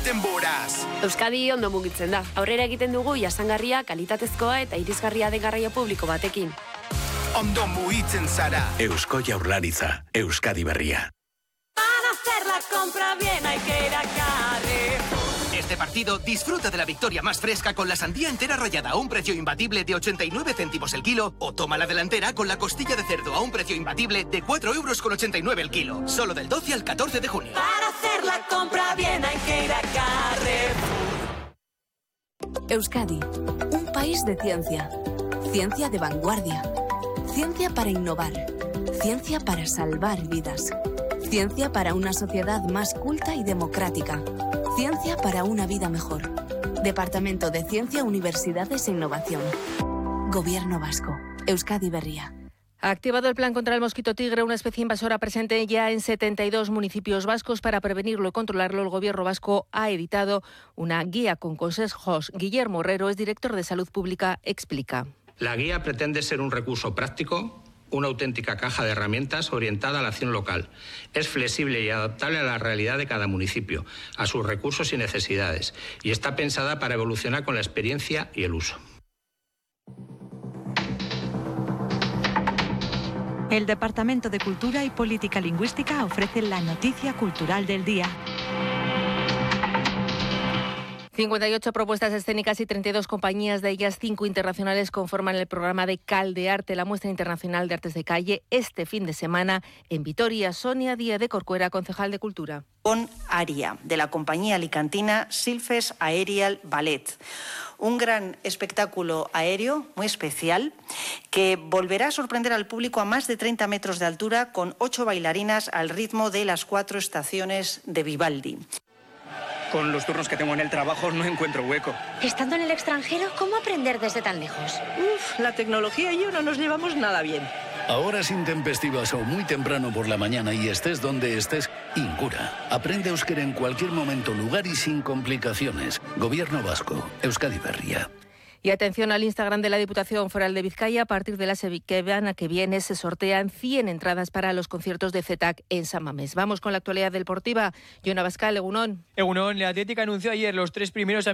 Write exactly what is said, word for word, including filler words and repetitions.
denboraz. Euskadi ondo mugitzen da. Aurrera egiten dugu jasangarria, kalitatezkoa eta irisgarria den garraio publiko batekin. Ondo mugitzen zara. Eusko Jaurlaritza, Euskadi berria. Para hacer la compra bien hay que ir a Carrefour. Este partido disfruta de la victoria más fresca con la sandía entera rallada a un precio imbatible de ochenta y nueve céntimos el kilo, o toma la delantera con la costilla de cerdo a un precio imbatible de cuatro euros con ochenta y nueve el kilo. Solo del doce al catorce de junio. Para hacer la compra bien hay que ir a Carrefour. Euskadi, un país de ciencia. Ciencia de vanguardia. Ciencia para innovar. Ciencia para salvar vidas. Ciencia para una sociedad más culta y democrática. Ciencia para una vida mejor. Departamento de Ciencia, Universidades e Innovación. Gobierno Vasco. Euskadi berria. Ha activado el plan contra el mosquito tigre, una especie invasora presente ya en setenta y dos municipios vascos. Para prevenirlo y controlarlo, el Gobierno vasco ha editado una guía con consejos. Guillermo Herrero es director de Salud Pública, explica. La guía pretende ser un recurso práctico, una auténtica caja de herramientas orientada a la acción local. Es flexible y adaptable a la realidad de cada municipio, a sus recursos y necesidades, y está pensada para evolucionar con la experiencia y el uso. El Departamento de Cultura y Política Lingüística ofrece la noticia cultural del día. cincuenta y ocho propuestas escénicas y treinta y dos compañías, de ellas cinco internacionales, conforman el programa de Cal de Arte, la muestra internacional de artes de calle, este fin de semana en Vitoria. Sonia Díaz de Corcuera, concejal de Cultura. Con Aria, de la compañía alicantina Silfes Aerial Ballet. Un gran espectáculo aéreo muy especial que volverá a sorprender al público a más de treinta metros de altura, con ocho bailarinas al ritmo de las cuatro estaciones de Vivaldi. Con los turnos que tengo en el trabajo no encuentro hueco. Estando en el extranjero, ¿cómo aprender desde tan lejos? Uf, la tecnología y yo no nos llevamos nada bien. A horas intempestivas o muy temprano por la mañana y estés donde estés, Incura. Aprende euskera en cualquier momento, lugar y sin complicaciones. Gobierno vasco, Euskadi berria. Y atención al Instagram de la Diputación Foral de Vizcaya. A partir de la semana que viene se sortean cien entradas para los conciertos de C E T A C en San Mamés. Vamos con la actualidad deportiva. Yona Bascal, Egunon. Egunon, la Atlética anunció ayer los tres primeros